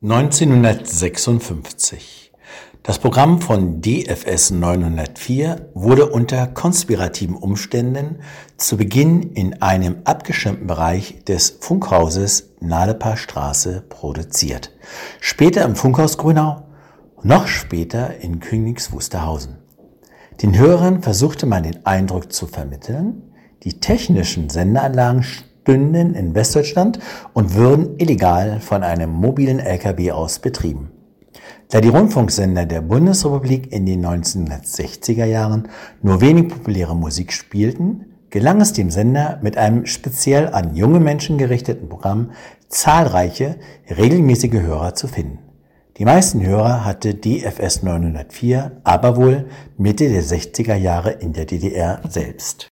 1956. Das Programm von DFS 904 wurde unter konspirativen Umständen zu Beginn in einem abgeschirmten Bereich des Funkhauses Naleper Straße produziert. Später im Funkhaus Grünau, noch später in Königs Wusterhausen. Den Hörern versuchte man den Eindruck zu vermitteln, die technischen Sendeanlagen stünden in Westdeutschland und würden illegal von einem mobilen LKW aus betrieben. Da die Rundfunksender der Bundesrepublik in den 1960er Jahren nur wenig populäre Musik spielten, gelang es dem Sender mit einem speziell an junge Menschen gerichteten Programm zahlreiche, regelmäßige Hörer zu finden. Die meisten Hörer hatte DFS 904 aber wohl Mitte der 60er Jahre in der DDR selbst.